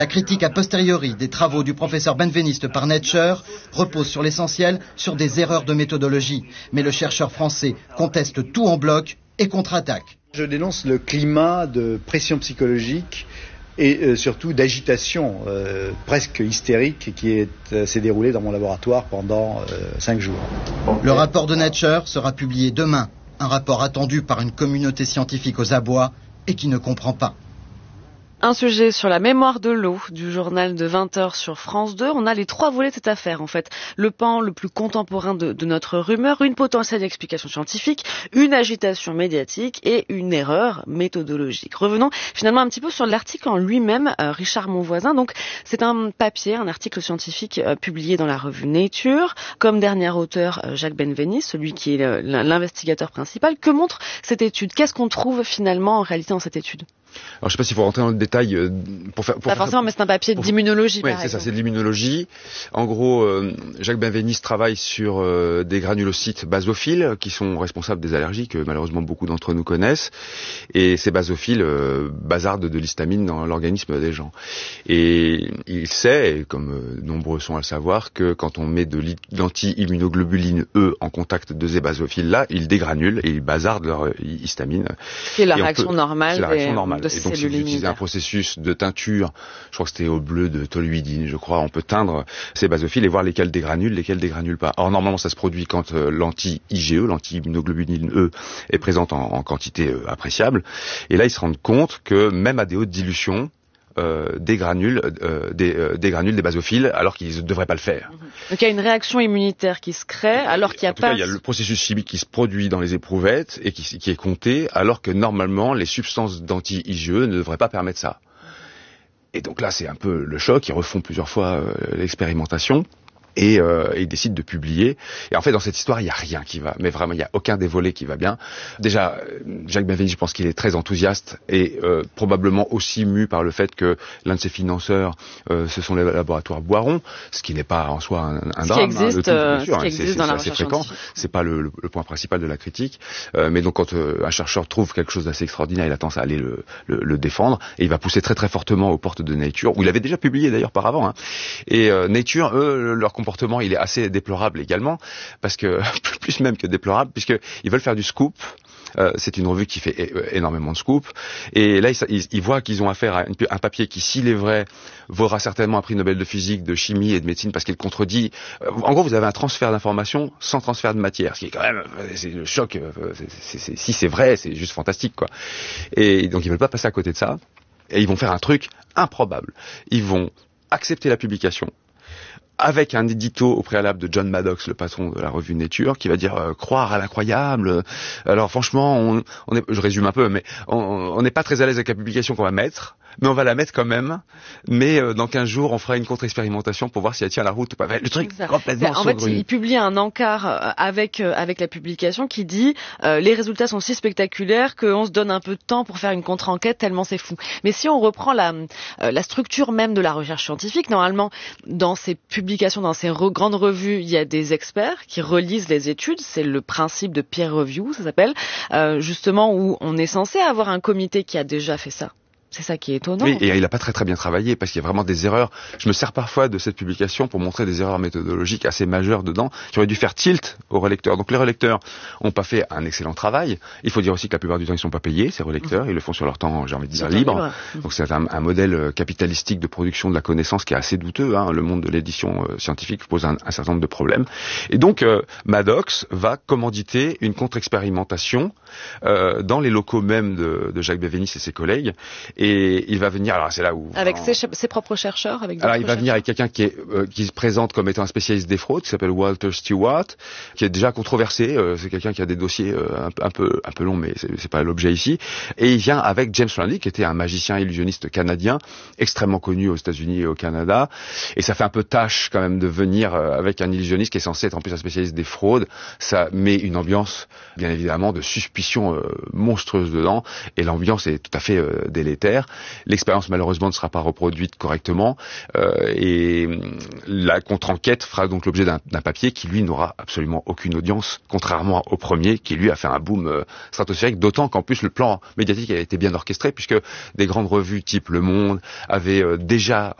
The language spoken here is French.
La critique a posteriori des travaux du professeur Benveniste par Nature repose sur l'essentiel sur des erreurs de méthodologie. Mais le chercheur français conteste tout en bloc et contre-attaque. Je dénonce le climat de pression psychologique et surtout d'agitation presque hystérique qui s'est déroulé dans mon laboratoire pendant 5 jours. Le rapport de Nature sera publié demain. Un rapport attendu par une communauté scientifique aux abois et qui ne comprend pas. Un sujet sur la mémoire de l'eau du journal de 20h sur France 2. On a les 3 volets de cette affaire, en fait. Le pan le plus contemporain de notre rumeur, une potentielle explication scientifique, une agitation médiatique et une erreur méthodologique. Revenons finalement un petit peu sur l'article en lui-même, Richard Monvoisin. Donc, c'est un papier, un article scientifique publié dans la revue Nature. Comme dernier auteur, Jacques Benveniste, celui qui est l'investigateur principal. Que montre cette étude? Qu'est-ce qu'on trouve finalement en réalité dans cette étude? Alors je sais pas s'il faut rentrer dans le détail pas forcément, mais c'est un papier d'immunologie. Oui, c'est ça, c'est de l'immunologie. En gros, Jacques Benveniste travaille sur des granulocytes basophiles qui sont responsables des allergies que malheureusement beaucoup d'entre nous connaissent. Et ces basophiles bazardent de l'histamine dans l'organisme des gens. Et il sait, comme nombreux sont à le savoir, que quand on met de l'anti-immunoglobuline E en contact de ces basophiles-là, ils dégranulent et ils bazardent leur histamine. C'est la réaction normale. C'est la réaction normale. Et donc, si vous utilisez un processus de teinture, je crois que c'était au bleu de toluidine, je crois, on peut teindre ces basophiles et voir lesquels dégranulent, lesquels dégranulent pas. Or, normalement, ça se produit quand l'anti-IgE, l'anti-immunoglobuline E, est présente en quantité appréciable. Et là, ils se rendent compte que même à des hautes dilutions, dégranulent des basophiles alors qu'ils ne devraient pas le faire. Donc il y a une réaction immunitaire qui se crée alors qu'il n'y a pas... Il y a le processus chimique qui se produit dans les éprouvettes et qui est compté alors que normalement les substances d'anti-IgE ne devraient pas permettre ça. Et donc là c'est un peu le choc, ils refont plusieurs fois l'expérimentation. Et ils décident de publier. Et en fait, dans cette histoire, il n'y a rien qui va. Mais vraiment, il n'y a aucun des volets qui va bien. Déjà, Jacques Benveniste, je pense qu'il est très enthousiaste et probablement aussi mu par le fait que l'un de ses financeurs, ce sont les laboratoires Boiron, ce qui n'est pas en soi un drame. Existe, c'est assez fréquent. C'est pas le point principal de la critique. Mais donc, quand un chercheur trouve quelque chose d'assez extraordinaire, il a tendance à aller le défendre. Et il va pousser très très fortement aux portes de Nature, où il avait déjà publié d'ailleurs par avant. Hein. Et Nature, eux, leur comportement, il est assez déplorable également, parce que plus même que déplorable, puisque ils veulent faire du scoop. C'est une revue qui fait énormément de scoop. Et là, ils voient qu'ils ont affaire à un papier qui, s'il est vrai, vaudra certainement un prix Nobel de physique, de chimie et de médecine, parce qu'il contredit. En gros, vous avez un transfert d'informations sans transfert de matière, ce qui est quand même, c'est le choc. Si c'est vrai, c'est juste fantastique, quoi. Et donc, ils veulent pas passer à côté de ça. Et ils vont faire un truc improbable. Ils vont accepter la publication, avec un édito au préalable de John Maddox, le patron de la revue Nature, qui va dire croire à l'incroyable. Alors franchement, je résume un peu, mais on n'est pas très à l'aise avec la publication qu'on va mettre, mais on va la mettre quand même. Mais dans 15 jours, on fera une contre-expérimentation pour voir si elle tient la route ou pas. Le truc complètement saugrenu. En fait, il publie un encart avec la publication qui dit les résultats sont si spectaculaires qu'on se donne un peu de temps pour faire une contre-enquête tellement c'est fou. Mais si on reprend la structure même de la recherche scientifique, normalement, dans ces publications, dans ces grandes revues, il y a des experts qui relisent les études. C'est le principe de peer review, ça s'appelle, justement où on est censé avoir un comité qui a déjà fait ça. C'est ça qui est étonnant. Oui, et il n'a pas très très bien travaillé parce qu'il y a vraiment des erreurs. Je me sers parfois de cette publication pour montrer des erreurs méthodologiques assez majeures dedans qui auraient dû faire tilt aux relecteurs. Donc les relecteurs n'ont pas fait un excellent travail. Il faut dire aussi que la plupart du temps ils ne sont pas payés, ces relecteurs. Ils le font sur leur temps, j'ai envie de dire, libre. Donc c'est un modèle capitalistique de production de la connaissance qui est assez douteux. Hein. Le monde de l'édition scientifique pose un certain nombre de problèmes. Et donc Maddox va commanditer une contre-expérimentation dans les locaux même de Jacques Benveniste et ses collègues. Et il va venir, alors c'est là où... Avec ses propres chercheurs, avec alors il va venir avec quelqu'un qui se présente comme étant un spécialiste des fraudes, qui s'appelle Walter Stewart, qui est déjà controversé, c'est quelqu'un qui a des dossiers un peu longs, mais c'est pas l'objet ici. Et il vient avec James Randi, qui était un magicien illusionniste canadien, extrêmement connu aux États-Unis et au Canada. Et ça fait un peu tâche quand même de venir avec un illusionniste qui est censé être en plus un spécialiste des fraudes. Ça met une ambiance, bien évidemment, de suspicion monstrueuse dedans. Et l'ambiance est tout à fait délétère. spectaculaire. L'expérience malheureusement ne sera pas reproduite correctement et la contre-enquête fera donc l'objet d'un papier qui lui n'aura absolument aucune audience, contrairement au premier qui lui a fait un boom stratosphérique, d'autant qu'en plus le plan médiatique a été bien orchestré puisque des grandes revues type Le Monde avaient déjà